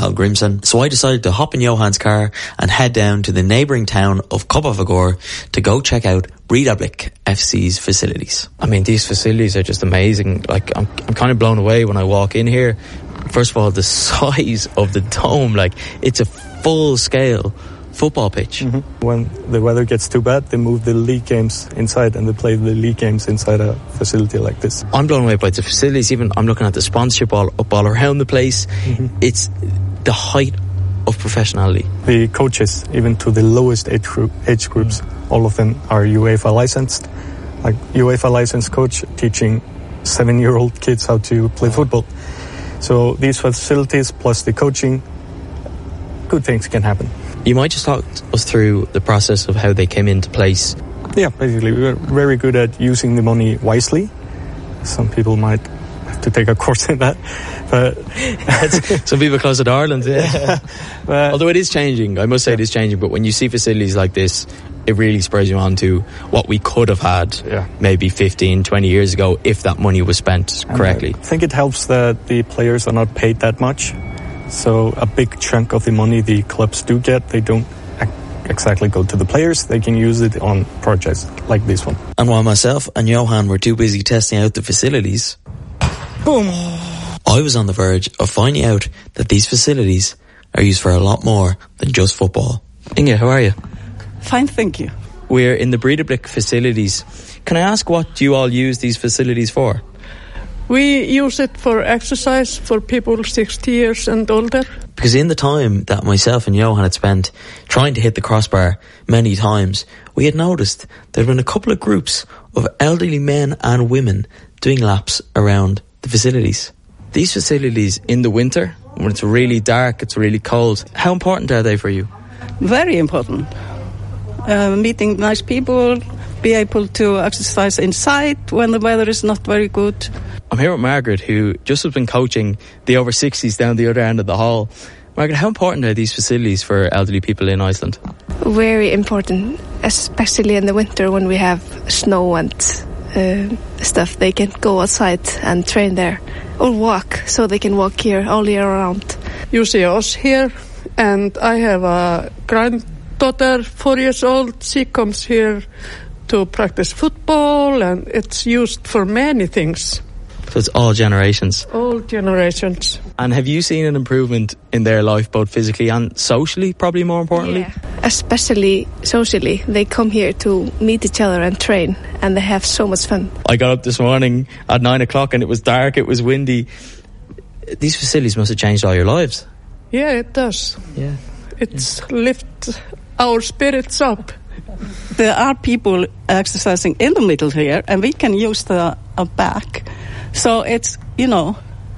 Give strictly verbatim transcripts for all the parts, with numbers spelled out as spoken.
Hallgrímsson, so I decided to hop in Johan's car and head down to the neighbouring town of Kópavogur to go check out Breiðablik F C's facilities. I mean, these facilities are just amazing. Like, I'm, I'm kind of blown away when I walk in here. First of all, the size of the dome, like, it's a full-scale football pitch. Mm-hmm. When the weather gets too bad, they move the league games inside and they play the league games inside a facility like this. I'm blown away by the facilities. Even I'm looking at the sponsorship all up all around the place. Mm-hmm. It's the height of professionality. The coaches, even to the lowest age group, age groups, mm. all of them are UEFA licensed. Like UEFA licensed coach teaching seven-year-old kids how to play football. So these facilities plus the coaching, good things can happen. You might just talk us through the process of how they came into place. Yeah, basically, we're very good at using the money wisely. Some people might have to take a course in that. But some people close to Ireland, yeah. yeah. But although it is changing, I must say it is changing, but when you see facilities like this, it really spurs you on to what we could have had yeah. maybe fifteen, twenty years ago if that money was spent and correctly. I think it helps that the players are not paid that much. So a big chunk of the money the clubs do get, they don't exactly go to the players. They can use it on projects like this one. And while myself and Johan were too busy testing out the facilities, boom, I was on the verge of finding out that these facilities are used for a lot more than just football. Inge, how are you? Fine, thank you. We're in the Breiðablik facilities. Can I ask what you all use these facilities for? We use it for exercise for people sixty years and older. Because in the time that myself and Johan had spent trying to hit the crossbar many times, we had noticed there had been a couple of groups of elderly men and women doing laps around the facilities. These facilities in the winter, when it's really dark, it's really cold, how important are they for you? Very important. Uh, meeting nice people, be able to exercise inside when the weather is not very good. I'm here with Margaret, who just has been coaching the over sixties down the other end of the hall. Margaret, how important are these facilities for elderly people in Iceland? Very important, especially in the winter when we have snow and uh, stuff. They can go outside and train there or walk, so they can walk here all year round. You see us here, and I have a granddaughter, four years old. She comes here to practice football, and it's used for many things. So it's all generations. All generations. And have you seen an improvement in their life, both physically and socially, probably more importantly? Yeah, especially socially. They come here to meet each other and train, and they have so much fun. I got up this morning at nine o'clock and it was dark, it was windy. These facilities must have changed all your lives. Yeah, it does. Yeah. It's yeah. lift our spirits up. There are people exercising in the middle here, and we can use the uh, back. So it's, you know,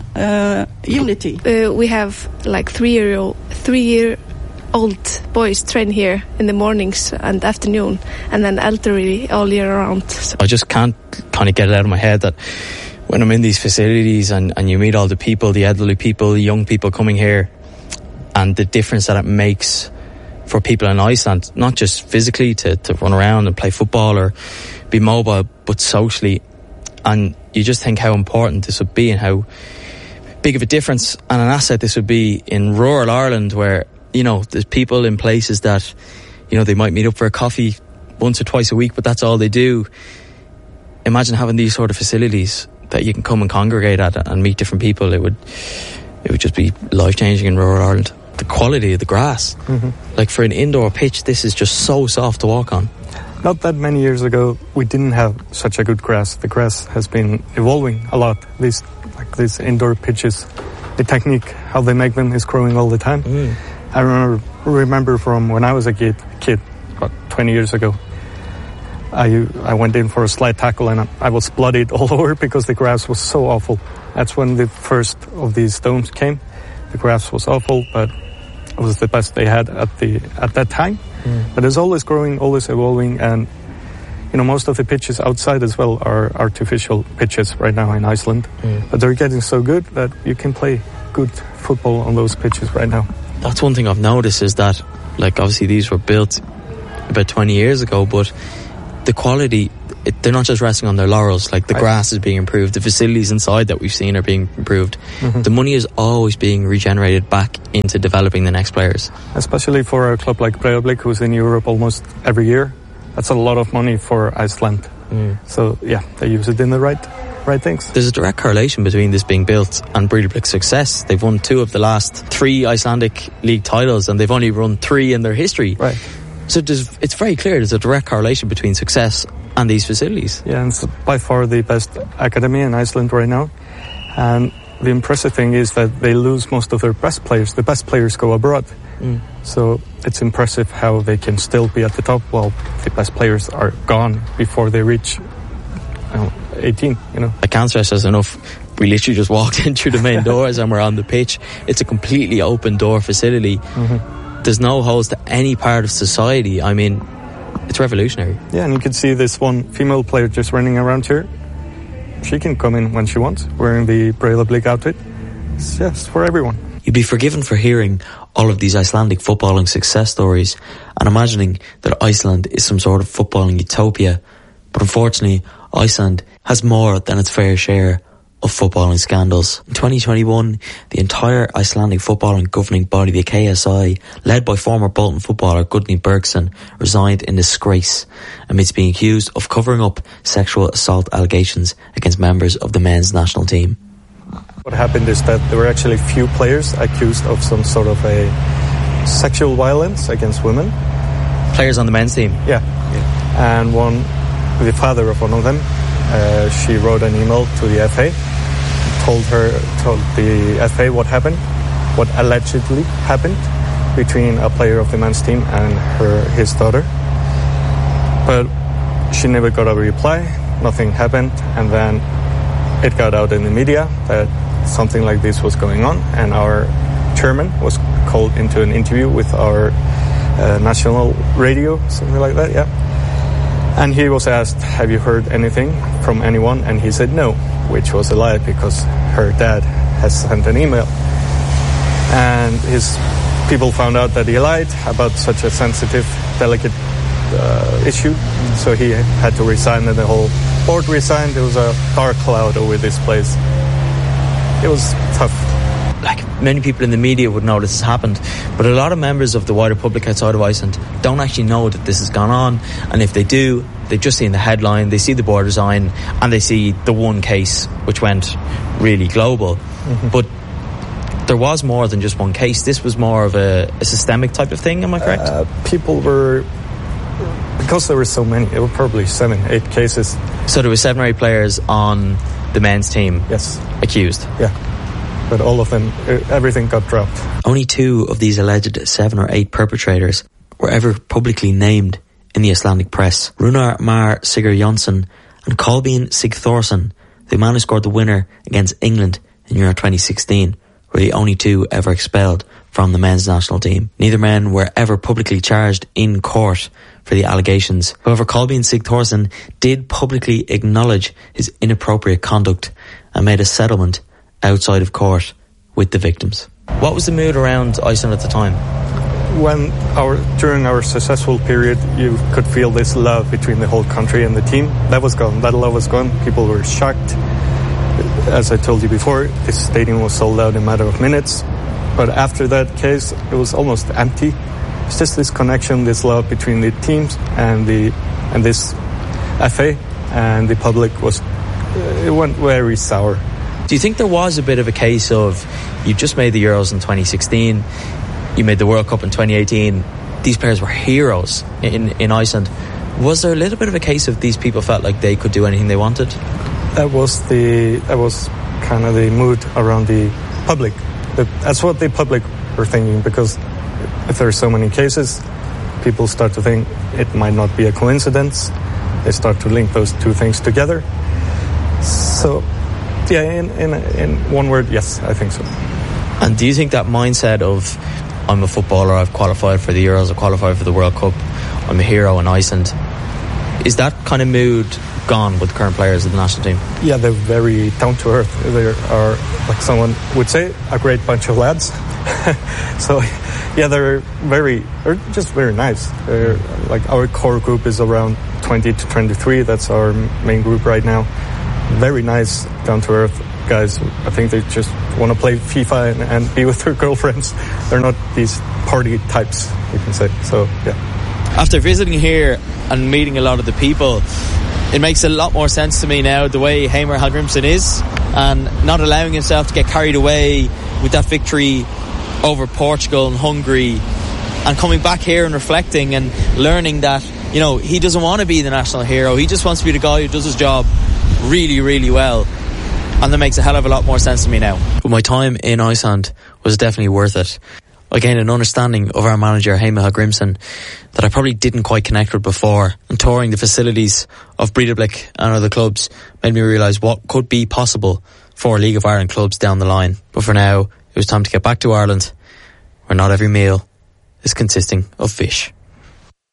uh, unity. Uh, we have like three-year-old, three-year-old boys train here in the mornings and afternoon, and then elderly all year round. So I just can't kind of get it out of my head that when I'm in these facilities and, and you meet all the people, the elderly people, the young people coming here, and the difference that it makes for people in Iceland, not just physically to, to run around and play football or be mobile, but socially. And you just think how important this would be and how big of a difference and an asset this would be in rural Ireland, where, you know, there's people in places that, you know, they might meet up for a coffee once or twice a week, but that's all they do. Imagine having these sort of facilities that you can come and congregate at and meet different people. It would, it would just be life-changing in rural Ireland. The quality of the grass. Mm-hmm. Like for an indoor pitch, this is just so soft to walk on. Not that many years ago, we didn't have such a good grass. The grass has been evolving a lot. These, like these indoor pitches, the technique, how they make them is growing all the time. Mm. I remember, remember from when I was a kid, kid, about twenty years ago, I I went in for a slide tackle and I was bloodied all over because the grass was so awful. That's when the first of these stones came. The grass was awful, but it was the best they had at the at that time. Mm. But it's always growing, always evolving, and you know, most of the pitches outside as well are artificial pitches right now in Iceland. Mm. But they're getting so good that you can play good football on those pitches right now. That's one thing I've noticed is that, like, obviously these were built about twenty years ago, but the quality, it, they're not just resting on their laurels. Like the right. grass is being improved, the facilities inside that we've seen are being improved. Mm-hmm. The money is always being regenerated back into developing the next players. Especially for a club like Breiðablik, who's in Europe almost every year. That's a lot of money for Iceland. Mm. So yeah, they use it in the right right things. There's a direct correlation between this being built and Breiðablik's success. They've won two of the last three Icelandic league titles, and they've only run three in their history. Right. So there's, it's very clear there's a direct correlation between success and these facilities. Yeah, and it's by far the best academy in Iceland right now. And the impressive thing is that they lose most of their best players. The best players go abroad. Mm. So it's impressive how they can still be at the top while the best players are gone before they reach you know, eighteen, you know. I can't stress this enough. We literally just walked in through the main doors and we're on the pitch. It's a completely open door facility. Mm-hmm. There's no holes to any part of society. I mean, it's revolutionary. Yeah, and you can see this one female player just running around here. She can come in when she wants, wearing the Breiðablik outfit. It's just for everyone. You'd be forgiven for hearing all of these Icelandic footballing success stories and imagining that Iceland is some sort of footballing utopia. But unfortunately, Iceland has more than its fair share of footballing scandals. In twenty twenty-one, the entire Icelandic footballing governing body, the K S I, led by former Bolton footballer Gudni Bergsson, resigned in disgrace amidst being accused of covering up sexual assault allegations against members of the men's national team. What happened is that there were actually few players accused of some sort of a sexual violence against women. Players on the men's team? Yeah. yeah. And one, the father of one of them, uh, she wrote an email to the F A, told her, told the F A what happened, what allegedly happened between a player of the men's team and her, his daughter. But she never got a reply, nothing happened, and then it got out in the media that something like this was going on, and our chairman was called into an interview with our uh, national radio, something like that, yeah. And he was asked, have you heard anything from anyone? And he said no, which was a lie because her dad has sent an email. And his people found out that he lied about such a sensitive, delicate uh, issue. So he had to resign, and the whole board resigned. There was a dark cloud over this place. It was tough. Like, many people in the media would know this has happened, but a lot of members of the wider public outside of Iceland don't actually know that this has gone on, and if they do, they've just seen the headline, they see the board resign, and they see the one case which went really global. Mm-hmm. But there was more than just one case. This was more of a, a systemic type of thing, am I correct? Uh, people were, because there were so many, it were probably seven, eight cases. So there were seven or eight players on the men's team yes. accused? Yeah. But all of them, everything got dropped. Only two of these alleged seven or eight perpetrators were ever publicly named in the Icelandic press. Runar Mar Sigurjónsson and Kolbeinn Sigþórsson, the man who scored the winner against England in Euro twenty sixteen, were the only two ever expelled from the men's national team. Neither man were ever publicly charged in court for the allegations. However, Kolbeinn Sigþórsson did publicly acknowledge his inappropriate conduct and made a settlement outside of court with the victims. What was the mood around Iceland at the time? When our during our successful period, you could feel this love between the whole country and the team. That was gone. That love was gone. People were shocked. As I told you before, this stadium was sold out in a matter of minutes. But after that case, it was almost empty. It's just this connection, this love between the teams and the and this F A and the public was. It went very sour. Do you think there was a bit of a case of, you just made the Euros in twenty sixteen, you made the World Cup in twenty eighteen, these players were heroes in, in Iceland. Was there a little bit of a case of these people felt like they could do anything they wanted? That was the that was kind of the mood around the public. That's what the public were thinking, because if there are so many cases, people start to think it might not be a coincidence. They start to link those two things together. So, yeah, in, in, in one word, yes, I think so. And do you think that mindset of, I'm a footballer, I've qualified for the Euros, I've qualified for the World Cup, I'm a hero in Iceland, is that kind of mood gone with current players of the national team? Yeah, they're very down to earth. They are, like someone would say, a great bunch of lads. So, yeah, they're very, they're just very nice. They're, like, our core group is around twenty to twenty-three. That's our main group right now. Very nice, down-to-earth guys. I think they just want to play FIFA and, and be with their girlfriends. They're not these party types, you can say. So, yeah. After visiting here and meeting a lot of the people, it makes a lot more sense to me now the way Heimir Hallgrímsson is, and not allowing himself to get carried away with that victory over Portugal and Hungary, and coming back here and reflecting and learning that, you know, he doesn't want to be the national hero. He just wants to be the guy who does his job really, really well. And that makes a hell of a lot more sense to me now. But my time in Iceland was definitely worth it. I gained an understanding of our manager, Heimir Hallgrímsson, that I probably didn't quite connect with before. And touring the facilities of Breiðablik and other clubs made me realise what could be possible for League of Ireland clubs down the line. But for now, it was time to get back to Ireland, where not every meal is consisting of fish.